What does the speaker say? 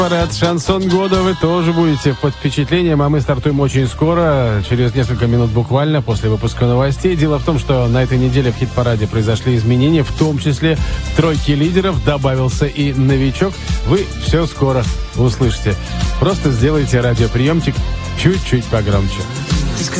Парад «Шансон года» вы тоже будете под впечатлением, а мы стартуем очень скоро, через несколько минут буквально, после выпуска новостей. Дело в том, что на этой неделе в хит-параде произошли изменения, в том числе в тройке лидеров добавился и новичок. Вы все скоро услышите. Просто сделайте радиоприемчик чуть-чуть погромче.